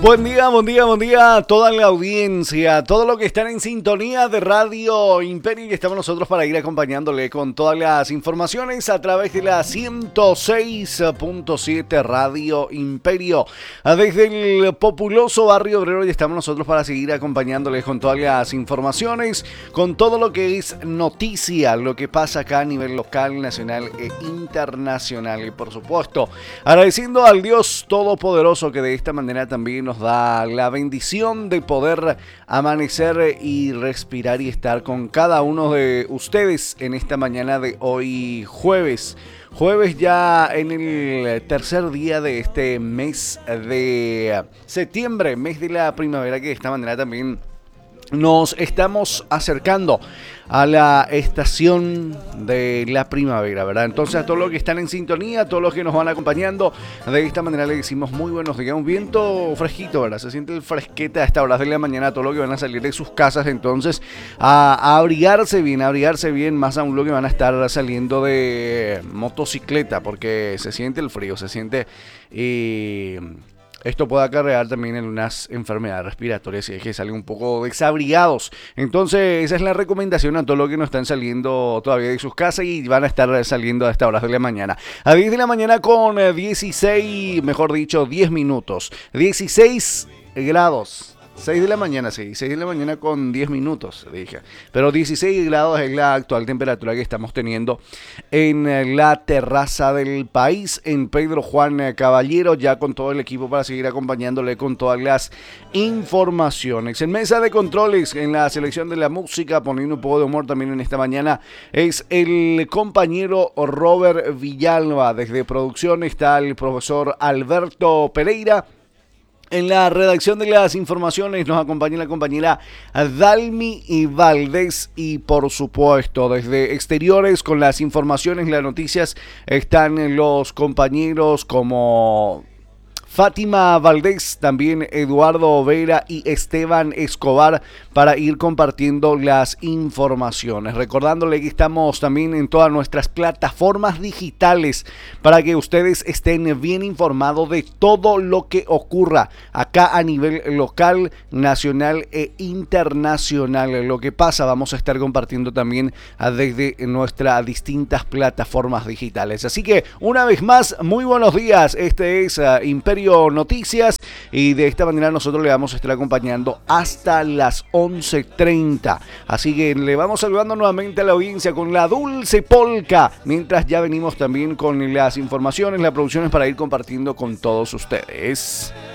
Buen día, buen día, buen día a toda la audiencia, todo lo que están en sintonía de Radio Imperio, y estamos nosotros para ir acompañándole con todas las informaciones a través de la 106.7 Radio Imperio, desde el populoso barrio obrero, y estamos nosotros para seguir acompañándoles con todas las informaciones, con todo lo que es noticia, lo que pasa acá a nivel local, nacional e internacional, y por supuesto, agradeciendo al Dios Todopoderoso que de esta manera también nos da la bendición de poder amanecer y respirar y estar con cada uno de ustedes en esta mañana de hoy jueves. Jueves ya en el tercer día de este mes de septiembre, mes de la primavera, que de esta manera también nos estamos acercando a la estación de la primavera, ¿verdad? Entonces, a todos los que están en sintonía, a todos los que nos van acompañando, de esta manera le decimos muy buenos días. Un viento fresquito, ¿verdad? Se siente el fresquete a esta hora de la mañana, a todos los que van a salir de sus casas, entonces, a abrigarse bien, más aún los que van a estar saliendo de motocicleta, porque se siente el frío, se siente... Esto puede acarrear también en unas enfermedades respiratorias y es que salen un poco desabrigados. Entonces, esa es la recomendación a todos los que no están saliendo todavía de sus casas y van a estar saliendo a estas horas de la mañana. A 10 de la mañana con 10 minutos. 16 grados. 6 de la mañana, sí, 6 de la mañana con 10 minutos, dije. Pero 16 grados es la actual temperatura que estamos teniendo en la terraza del país, en Pedro Juan Caballero, ya con todo el equipo para seguir acompañándole con todas las informaciones. En mesa de controles, en la selección de la música, poniendo un poco de humor también en esta mañana, es el compañero Robert Villalba. Desde producción está el profesor Alberto Pereira. En la redacción de las informaciones nos acompaña la compañera Dalmi y Valdés, y por supuesto desde exteriores con las informaciones, las noticias, están los compañeros como Fátima Valdés, también Eduardo Vera y Esteban Escobar para ir compartiendo las informaciones. Recordándole que estamos también en todas nuestras plataformas digitales para que ustedes estén bien informados de todo lo que ocurra acá a nivel local, nacional e internacional. Lo que pasa, vamos a estar compartiendo también desde nuestras distintas plataformas digitales. Así que una vez más, muy buenos días. Este es Imperio Noticias, y de esta manera nosotros le vamos a estar acompañando hasta las 11:30. Así que le vamos saludando nuevamente a la audiencia con la dulce polca, mientras ya venimos también con las informaciones, las producciones para ir compartiendo con todos ustedes.